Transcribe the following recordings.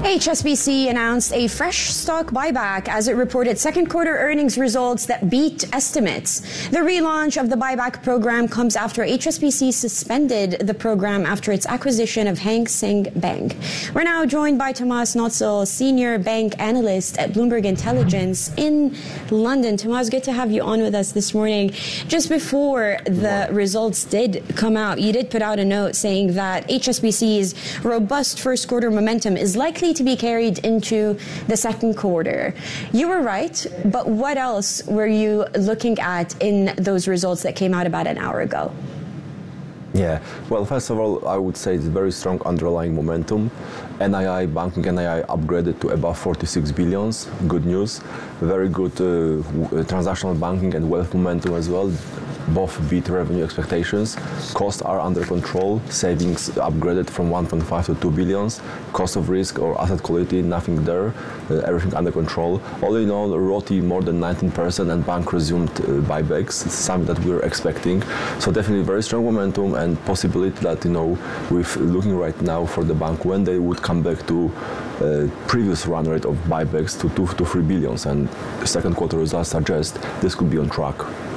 HSBC announced a fresh stock buyback as it reported second quarter earnings results that beat estimates. The relaunch of the buyback program comes after HSBC suspended the program after its acquisition of Hang Seng Bank. We're now joined by Tomas Notzel, Senior Bank Analyst at Bloomberg Intelligence in London. Tomas, good to have you on with us this morning. Just before the results did come out, you did put out a note saying that HSBC's robust first quarter momentum is likely to be carried into the second quarter. You were right, but what else were you looking at in those results that came out about an hour ago? Yeah, well, first of all, I would say it's very strong underlying momentum. NII, banking NII upgraded to above 46 billions. Good news. Very good transactional banking and wealth momentum as well. Both beat revenue expectations. Costs are under control. Savings upgraded from 1.5 to 2 billions. Cost of risk or asset quality, nothing there. Everything under control. All in all, ROTE more than 19% and bank resumed buybacks. It's something that we were expecting. So definitely very strong momentum and possibility that, with looking right now for the bank when they would come back to previous run rate of buybacks to 2 to 3 billions, and the second quarter results suggest this could be on track.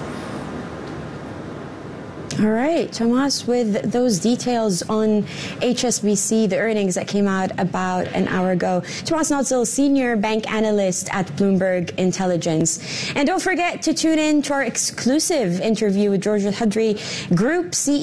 All right, Tomas, with those details on HSBC, the earnings that came out about an hour ago. Tomas Notzel, Senior Bank Analyst at Bloomberg Intelligence. And don't forget to tune in to our exclusive interview with George Al-Hadri, Group CEO